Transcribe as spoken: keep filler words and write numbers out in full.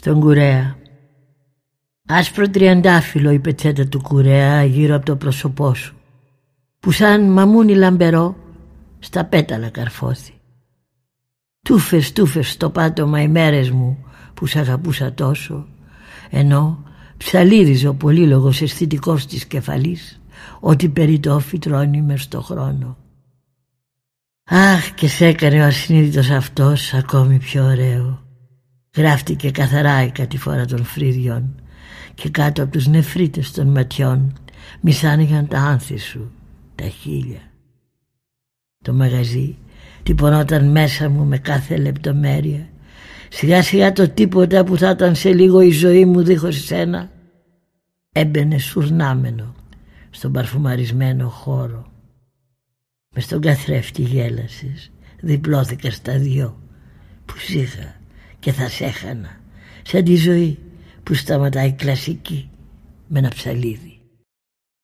στον κουρέα. Άσπρο τριαντάφυλλο η πετσέτα του κουρέα γύρω από το πρόσωπό σου, που σαν μαμούνι λαμπερό στα πέταλα καρφώθη. Τούφες τούφες στο πάτωμα οι μέρες μου που σ' αγαπούσα τόσο, ενώ ψαλίριζε ο πολύλογος αισθητικός της κεφαλής ότι περί τόφι τρώνει μες στο χρόνο. Αχ, και σ' έκανε ο ασυνείδητος αυτός ακόμη πιο ωραίο. Γράφτηκε καθαρά η κατηφόρα των φρύδιων και κάτω από τους νεφρίτες των ματιών μισάνηγαν τα άνθη σου, τα χείλια. Το μαγαζί τυπωνόταν μέσα μου με κάθε λεπτομέρεια. Σιγά σιγά το τίποτα που θα ήταν σε λίγο η ζωή μου δίχως εσένα έμπαινε σουρνάμενο στον παρφουμαρισμένο χώρο. Μες στον καθρέφτη γέλασες, διπλώθηκα στα δυο που σ' είχα και θα σ' έχανα, σαν τη ζωή που σταματάει κλασική με ένα ψαλίδι.